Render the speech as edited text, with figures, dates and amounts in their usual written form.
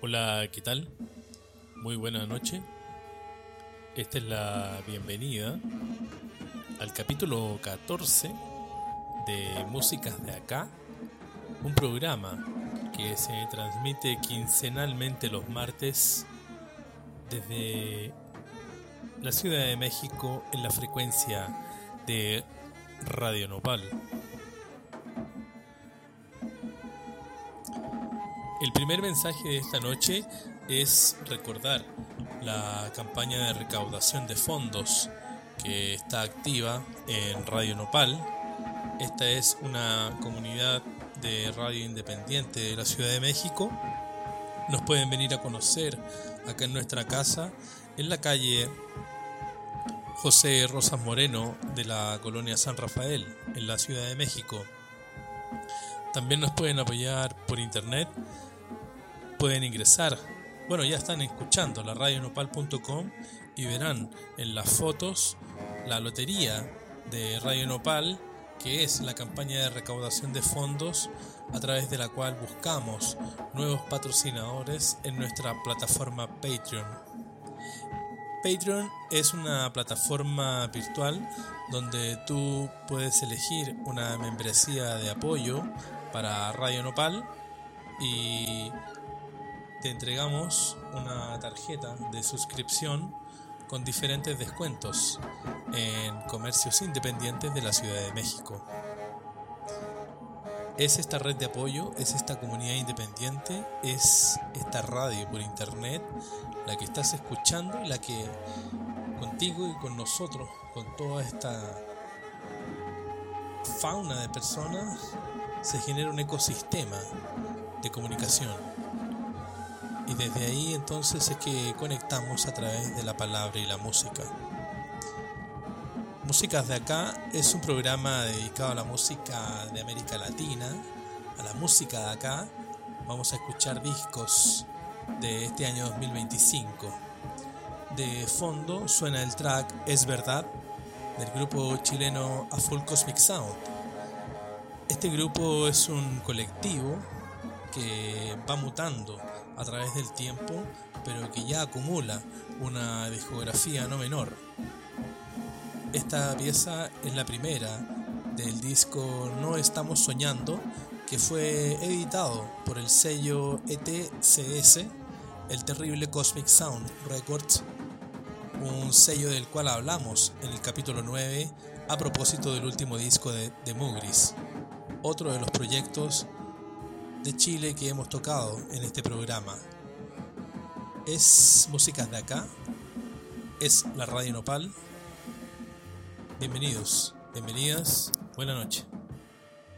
Hola, ¿qué tal? Muy buena noche. Esta es la bienvenida al capítulo 14 de Músicas de Acá, un programa que se transmite quincenalmente los martes desde la Ciudad de México en la frecuencia de Radio Nopal. El primer mensaje de esta noche es recordar la campaña de recaudación de fondos que está activa en Radio Nopal. Esta es una comunidad de radio independiente de la Ciudad de México. Nos pueden venir a conocer acá en nuestra casa, en la calle José Rosas Moreno de la colonia San Rafael, en la Ciudad de México. También nos pueden apoyar por internet. Pueden ingresar, ya están escuchando la radionopal.com y verán en las fotos la lotería de Radio Nopal, que es la campaña de recaudación de fondos a través de la cual buscamos nuevos patrocinadores en nuestra plataforma Patreon. Patreon es una plataforma virtual donde tú puedes elegir una membresía de apoyo para Radio Nopal y te entregamos una tarjeta de suscripción con diferentes descuentos en comercios independientes de la Ciudad de México. Es esta red de apoyo, es esta comunidad independiente, es esta radio por internet la que estás escuchando y la que contigo y con nosotros, con toda esta fauna de personas, se genera un ecosistema de comunicación. Y desde ahí entonces es que conectamos a través de la palabra y la música. Músicas de Acá es un programa dedicado a la música de América Latina, a la música de acá. Vamos a escuchar discos de este año 2025. De fondo suena el track Es Verdad del grupo chileno A Full Cosmic Sound. Este grupo es un colectivo que va mutando a través del tiempo, pero que ya acumula una discografía no menor. Esta pieza es la primera del disco No Estamos Soñando, que fue editado por el sello ETCS, el terrible Cosmic Sound Records, un sello del cual hablamos en el capítulo 9 a propósito del último disco de Mugris, otro de los proyectos de Chile que hemos tocado en este programa. Es Músicas de Acá, es la Radio Nopal. Bienvenidos, bienvenidas, buena noche.